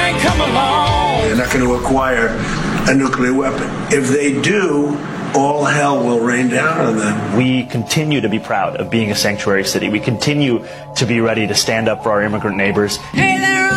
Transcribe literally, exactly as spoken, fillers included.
might come along. They're not going to acquire a nuclear weapon. If they do, all hell will rain down on them. We continue to be proud of being a sanctuary city. We continue to be ready to stand up for our immigrant neighbors. Hey there,